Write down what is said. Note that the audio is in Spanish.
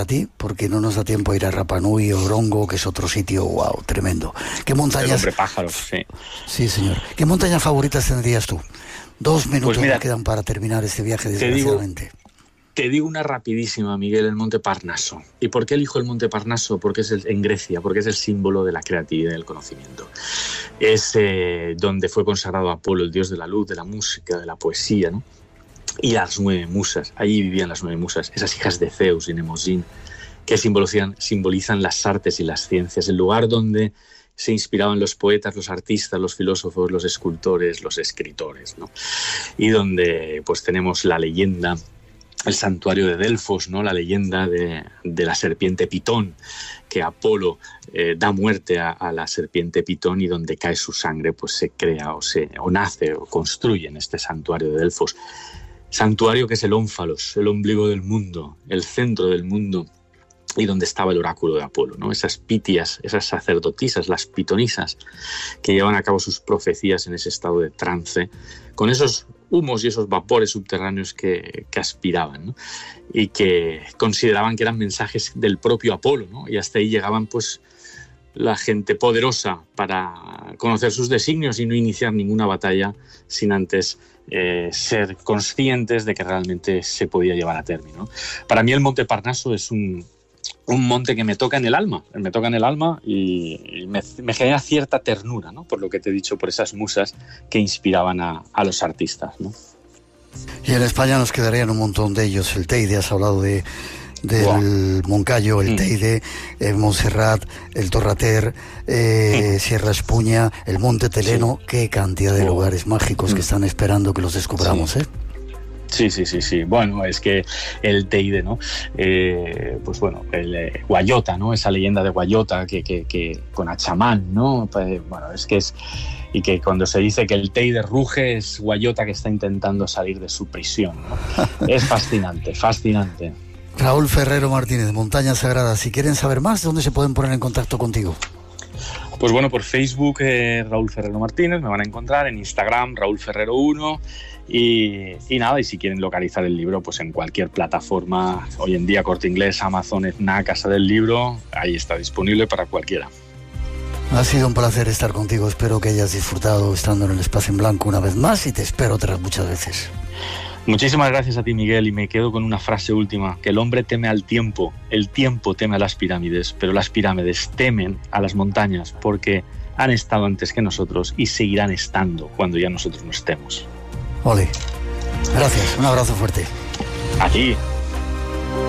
para ti, porque no nos da tiempo a ir a Rapa Nui o Orongo, que es otro sitio, wow, tremendo. ¿Qué montañas? El hombre pájaro, sí. Sí, señor. ¿Qué montañas favoritas tendrías tú? 2 minutos me quedan para terminar este viaje, desgraciadamente. Te digo una rapidísima, Miguel, el Monte Parnaso. ¿Y por qué elijo el Monte Parnaso? Porque es en Grecia, porque es el símbolo de la creatividad y del conocimiento. Es donde fue consagrado Apolo, el dios de la luz, de la música, de la poesía, ¿no? Y las 9 musas. Allí vivían las 9 musas, esas hijas de Zeus y Nemosín, que simbolizan las artes y las ciencias, el lugar donde se inspiraban los poetas, los artistas, los filósofos, los escultores, los escritores, ¿no? Y donde pues tenemos la leyenda, el santuario de Delfos, ¿no? La leyenda de la serpiente Pitón, que Apolo da muerte a la serpiente Pitón, y donde cae su sangre pues se crea o nace o construye en este santuario de Delfos. Santuario que es el ónfalos, el ombligo del mundo, el centro del mundo, y donde estaba el oráculo de Apolo, ¿no? Esas pitias, esas sacerdotisas, las pitonisas, que llevan a cabo sus profecías en ese estado de trance, con esos humos y esos vapores subterráneos que aspiraban, ¿no? Y que consideraban que eran mensajes del propio Apolo, ¿no? Y hasta ahí llegaban pues la gente poderosa para conocer sus designios y no iniciar ninguna batalla sin antes ser conscientes de que realmente se podía llevar a término. Para mí el Monte Parnaso es un monte que me toca en el alma, y me genera cierta ternura, ¿no? Por lo que te he dicho, por esas musas que inspiraban a los artistas, ¿no? Y en España nos quedarían un montón de ellos. El Teide, has hablado del Moncayo, el Teide, Montserrat, el Torrater, Sierra Espuña, el Monte Teleno. Qué cantidad de lugares mágicos que están esperando que los descubramos, ¿eh? Sí. Bueno, es que el Teide, ¿no? Pues bueno, el Guayota, ¿no? Esa leyenda de Guayota que con Achamán, ¿no? Pues, bueno, es que es... Y que cuando se dice que el Teide ruge, es Guayota que está intentando salir de su prisión, ¿no? Es fascinante. Raúl Ferrero Martínez, Montañas Sagradas. Si quieren saber más, ¿dónde se pueden poner en contacto contigo? Pues bueno, por Facebook Raúl Ferrero Martínez, me van a encontrar, en Instagram Raúl Ferrero 1, y nada, y si quieren localizar el libro, pues en cualquier plataforma, hoy en día Corte Inglés, Amazon, Fnac, Casa del Libro, ahí está disponible para cualquiera. Ha sido un placer estar contigo, espero que hayas disfrutado estando en el Espacio en Blanco una vez más, y te espero otras muchas veces. Muchísimas gracias a ti, Miguel, y me quedo con una frase última, que el hombre teme al tiempo, el tiempo teme a las pirámides, pero las pirámides temen a las montañas porque han estado antes que nosotros y seguirán estando cuando ya nosotros no estemos. Ole, gracias, un abrazo fuerte. A ti.